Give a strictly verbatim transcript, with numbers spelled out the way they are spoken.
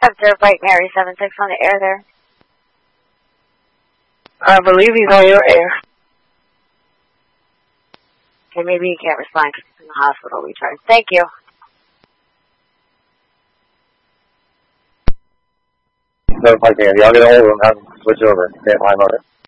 Observe White Mary seven six on the air there. I believe he's on your air. Okay, maybe he can't respond because he's in the hospital. We tried. Thank you. So if I can, y'all get a hold of him, have him switch over. Stand by, mother.